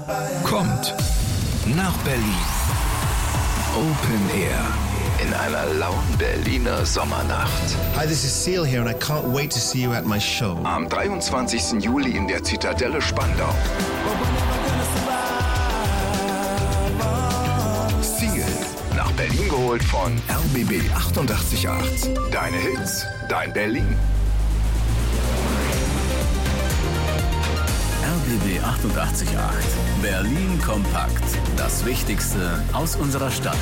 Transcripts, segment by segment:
kommt nach Berlin. Open Air in einer lauen Berliner Sommernacht. Hi, this is Seal here and I can't wait to see you at my show. Am 23. Juli in der Zitadelle Spandau. Seal, nach Berlin geholt von RBB 88.8. Deine Hits, dein Berlin. RBB 88.8. Berlin kompakt. Das Wichtigste aus unserer Stadt.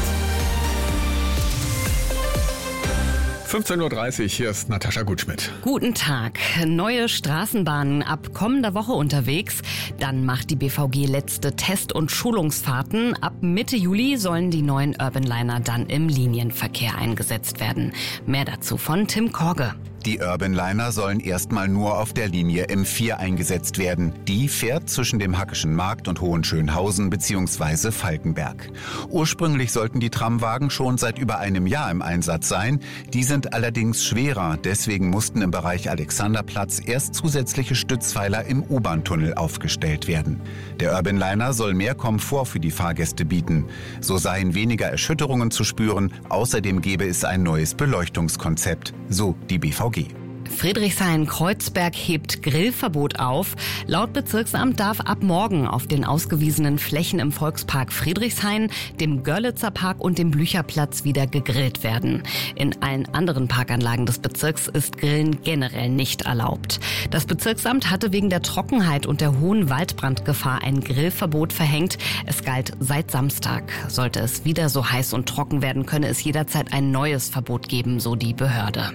15.30 Uhr, hier ist Natascha Gutschmidt. Guten Tag. Neue Straßenbahnen ab kommender Woche unterwegs. Dann macht die BVG letzte Test- und Schulungsfahrten. Ab Mitte Juli sollen die neuen Urbanliner dann im Linienverkehr eingesetzt werden. Mehr dazu von Tim Korge. Die Urbanliner sollen erstmal nur auf der Linie M4 eingesetzt werden. Die fährt zwischen dem Hackischen Markt und Hohenschönhausen bzw. Falkenberg. Ursprünglich sollten die Tramwagen schon seit über einem Jahr im Einsatz sein. Die sind allerdings schwerer. Deswegen mussten im Bereich Alexanderplatz erst zusätzliche Stützpfeiler im U-Bahn-Tunnel aufgestellt werden. Der Urbanliner soll mehr Komfort für die Fahrgäste bieten. So seien weniger Erschütterungen zu spüren. Außerdem gäbe es ein neues Beleuchtungskonzept, so die BVG. Friedrichshain-Kreuzberg hebt Grillverbot auf. Laut Bezirksamt darf ab morgen auf den ausgewiesenen Flächen im Volkspark Friedrichshain, dem Görlitzer Park und dem Blücherplatz wieder gegrillt werden. In allen anderen Parkanlagen des Bezirks ist Grillen generell nicht erlaubt. Das Bezirksamt hatte wegen der Trockenheit und der hohen Waldbrandgefahr ein Grillverbot verhängt. Es galt seit Samstag. Sollte es wieder so heiß und trocken werden, könne es jederzeit ein neues Verbot geben, so die Behörde.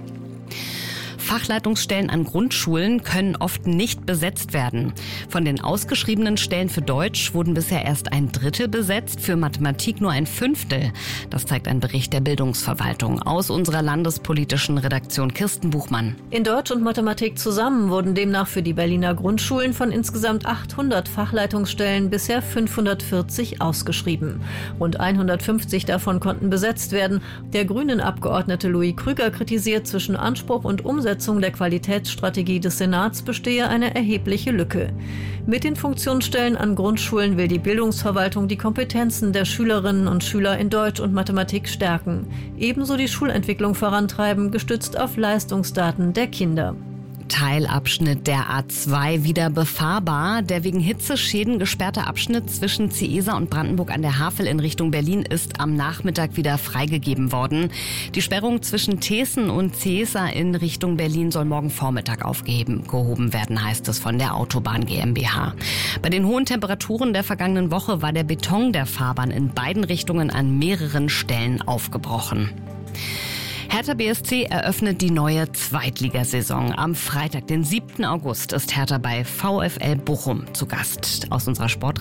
Fachleitungsstellen an Grundschulen können oft nicht besetzt werden. Von den ausgeschriebenen Stellen für Deutsch wurden bisher erst 1/3 besetzt, für Mathematik nur 1/5. Das zeigt ein Bericht der Bildungsverwaltung aus unserer landespolitischen Redaktion Kirsten Buchmann. In Deutsch und Mathematik zusammen wurden demnach für die Berliner Grundschulen von insgesamt 800 Fachleitungsstellen bisher 540 ausgeschrieben. Rund 150 davon konnten besetzt werden. Der Grünen-Abgeordnete Louis Krüger kritisiert, zwischen Anspruch und Umsetzung der Qualitätsstrategie des Senats bestehe eine erhebliche Lücke. Mit den Funktionsstellen an Grundschulen will die Bildungsverwaltung die Kompetenzen der Schülerinnen und Schüler in Deutsch und Mathematik stärken. Ebenso die Schulentwicklung vorantreiben, gestützt auf Leistungsdaten der Kinder. Teilabschnitt der A2 wieder befahrbar. Der wegen Hitzeschäden gesperrte Abschnitt zwischen Ciesa und Brandenburg an der Havel in Richtung Berlin ist am Nachmittag wieder freigegeben worden. Die Sperrung zwischen Teeßen und Ciesa in Richtung Berlin soll morgen Vormittag gehoben werden, heißt es von der Autobahn GmbH. Bei den hohen Temperaturen der vergangenen Woche war der Beton der Fahrbahn in beiden Richtungen an mehreren Stellen aufgebrochen. Hertha BSC eröffnet die neue Zweitligasaison. Am Freitag, den 7. August, ist Hertha bei VfL Bochum zu Gast. Aus unserer